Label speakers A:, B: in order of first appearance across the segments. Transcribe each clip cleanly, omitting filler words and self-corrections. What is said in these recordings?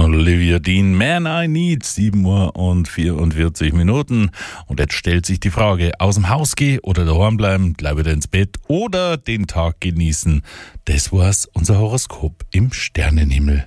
A: Olivia Dean, Man I Need, 7:44. Und jetzt stellt sich die Frage, aus dem Haus gehen oder daheim bleiben, gleich wieder ins Bett oder den Tag genießen. Das war's, unser Horoskop im Sternenhimmel.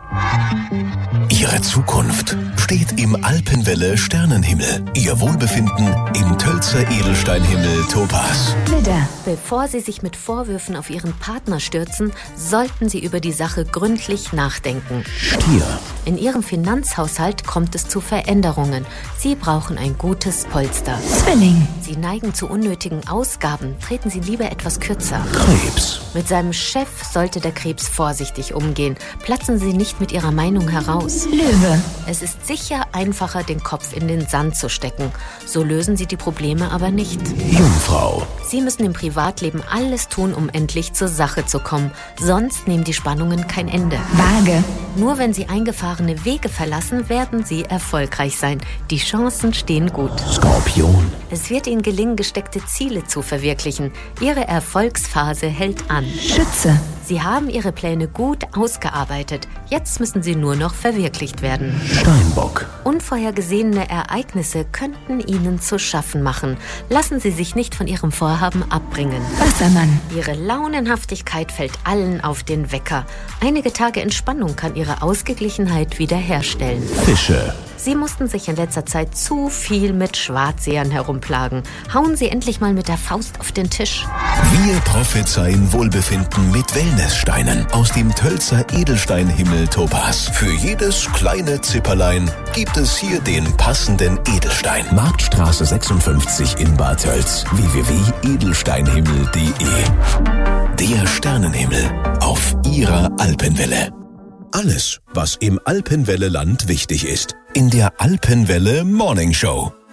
B: Ihre Zukunft steht im Alpenwelle Sternenhimmel. Ihr Wohlbefinden im Tölzer Edelsteinhimmel Topaz.
C: Widder. Bevor Sie sich mit Vorwürfen auf Ihren Partner stürzen, sollten Sie über die Sache gründlich nachdenken.
B: Stier.
C: In Ihrem Finanzhaushalt kommt es zu Veränderungen. Sie brauchen ein gutes Polster.
D: Zwilling.
C: Sie neigen zu unnötigen Ausgaben. Treten Sie lieber etwas kürzer.
B: Krebs.
C: Mit seinem Chef sollte der Krebs vorsichtig umgehen. Platzen Sie nicht mit Ihrer Meinung heraus.
D: Löwe.
C: Es ist sicher einfacher, den Kopf in den Sand zu stecken. So lösen Sie die Probleme aber nicht.
B: Jungfrau.
C: Sie müssen im Privatleben alles tun, um endlich zur Sache zu kommen. Sonst nehmen die Spannungen kein Ende.
D: Waage.
C: Nur wenn Sie eingefahrene Wege verlassen, werden Sie erfolgreich sein. Die Chancen stehen gut.
B: Skorpion.
C: Es wird Ihnen gelingen, gesteckte Ziele zu verwirklichen. Ihre Erfolgsphase hält an.
D: Schütze.
C: Sie haben Ihre Pläne gut ausgearbeitet. Jetzt müssen sie nur noch verwirklicht werden.
B: Steinbock.
C: Unvorhergesehene Ereignisse könnten Ihnen zu schaffen machen. Lassen Sie sich nicht von Ihrem Vorhaben abbringen.
D: Wassermann.
C: Ihre Launenhaftigkeit fällt allen auf den Wecker. Einige Tage Entspannung kann Ihre Ausgeglichenheit wiederherstellen.
B: Fische.
C: Sie mussten sich in letzter Zeit zu viel mit Schwarzsehern herumplagen. Hauen Sie endlich mal mit der Faust auf den Tisch.
B: Wir prophezeien Wohlbefinden mit Wellnesssteinen aus dem Tölzer Edelsteinhimmel Topaz. Für jedes kleine Zipperlein gibt es hier den passenden Edelstein. Marktstraße 56 in Bad Tölz. www.edelsteinhimmel.de. Der Sternenhimmel auf Ihrer Alpenwelle. Alles, was im Alpenwelle-Land wichtig ist. In der Alpenwelle Morning Show.